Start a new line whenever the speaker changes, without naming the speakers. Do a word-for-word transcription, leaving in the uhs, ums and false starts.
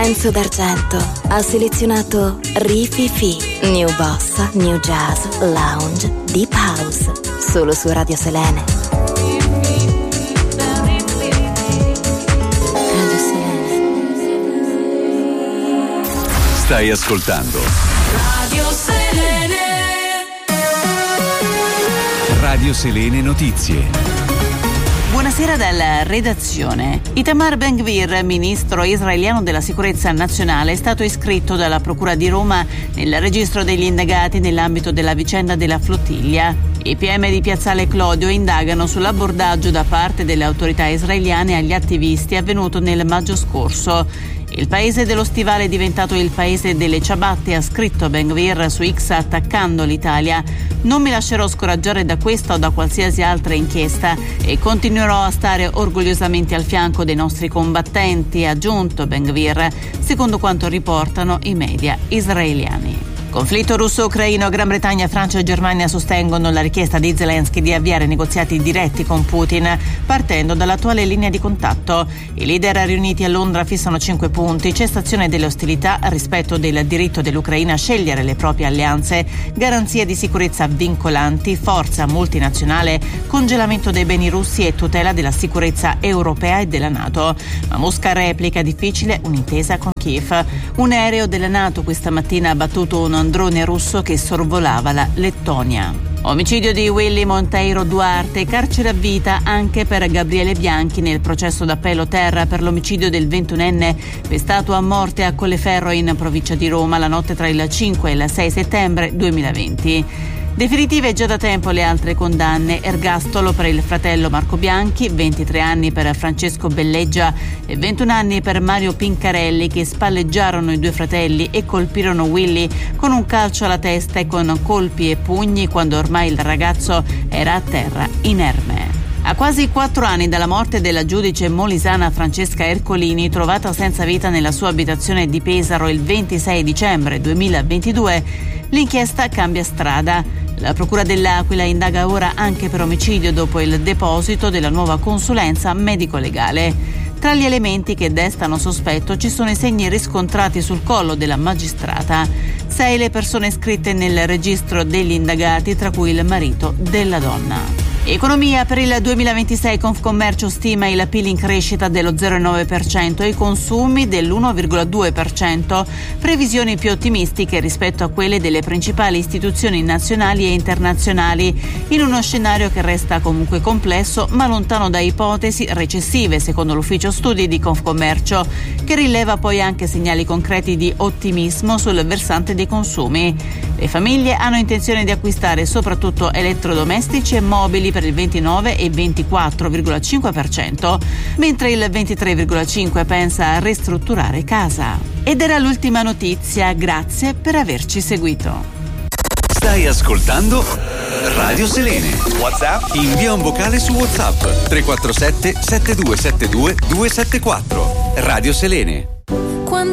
Enzo D'Argento ha selezionato Rififi, New Bossa, New Jazz, Lounge, Deep House, solo su Radio Selene. Radio Selene.
Stai ascoltando
Radio Selene.
Radio Selene Notizie.
Buonasera dalla redazione. Itamar Ben-Gvir, ministro israeliano della sicurezza nazionale, è stato iscritto dalla Procura di Roma nel registro degli indagati nell'ambito della vicenda della flottiglia. I P M di Piazzale Clodio indagano sull'abbordaggio da parte delle autorità israeliane agli attivisti avvenuto nel maggio scorso. Il paese dello stivale è diventato il paese delle ciabatte, ha scritto Ben-Gvir su X attaccando l'Italia. Non mi lascerò scoraggiare da questa o da qualsiasi altra inchiesta e continuerò a stare orgogliosamente al fianco dei nostri combattenti, ha aggiunto Ben-Gvir, secondo quanto riportano i media israeliani. Conflitto russo-ucraino, Gran Bretagna, Francia e Germania sostengono la richiesta di Zelensky di avviare negoziati diretti con Putin, partendo dall'attuale linea di contatto. I leader riuniti a Londra fissano cinque punti: cessazione delle ostilità, rispetto del diritto dell'Ucraina a scegliere le proprie alleanze, garanzie di sicurezza vincolanti, forza multinazionale, congelamento dei beni russi e tutela della sicurezza europea e della NATO. Ma Mosca replica: difficile un'intesa con Kiev. Un aereo della NATO questa mattina ha battuto un drone russo che sorvolava la Lettonia. Omicidio di Willy Monteiro Duarte, carcere a vita anche per Gabriele Bianchi nel processo d'appello terra per l'omicidio del ventunenne pestato a morte a Colleferro in provincia di Roma la notte tra il cinque e il sei settembre duemilaventi. Definitive già da tempo le altre condanne: ergastolo per il fratello Marco Bianchi, ventitré anni per Francesco Belleggia e ventuno anni per Mario Pincarelli, che spalleggiarono i due fratelli e colpirono Willy con un calcio alla testa e con colpi e pugni quando ormai il ragazzo era a terra inerme. A quasi quattro anni dalla morte della giudice molisana Francesca Ercolini, trovata senza vita nella sua abitazione di Pesaro il ventisei dicembre duemilaventidue, l'inchiesta cambia strada. La Procura dell'Aquila indaga ora anche per omicidio dopo il deposito della nuova consulenza medico-legale. Tra gli elementi che destano sospetto ci sono i segni riscontrati sul collo della magistrata. Sei le persone iscritte nel registro degli indagati, tra cui il marito della donna. Economia: per il duemilaventisei Confcommercio stima il P I L in crescita dello zero virgola nove per cento e i consumi dell'uno virgola due per cento, previsioni più ottimistiche rispetto a quelle delle principali istituzioni nazionali e internazionali, in uno scenario che resta comunque complesso ma lontano da ipotesi recessive, secondo l'ufficio studi di Confcommercio, che rileva poi anche segnali concreti di ottimismo sul versante dei consumi. Le famiglie hanno intenzione di acquistare soprattutto elettrodomestici e mobili per il ventinove e ventiquattro virgola cinque per cento, mentre il ventitré virgola cinque per cento pensa a ristrutturare casa. Ed era l'ultima notizia, grazie per averci seguito.
Stai ascoltando Radio Selene. WhatsApp? Invia un vocale su WhatsApp tre quattro sette sette due sette due due sette quattro. Radio Selene.